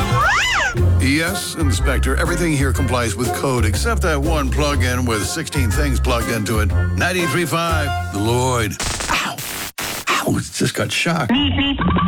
Yes, Inspector, everything here complies with code except that one plug-in with 16 things plugged into it. 93.5, The Lloyd. Ow! Ow, it just got shocked.